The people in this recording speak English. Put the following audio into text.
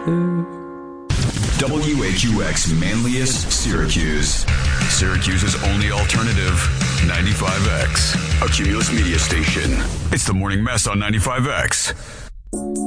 WHUX Manlius, Syracuse. Syracuse's only alternative, 95X. A Cumulus media station. It's the Morning Mess on 95X.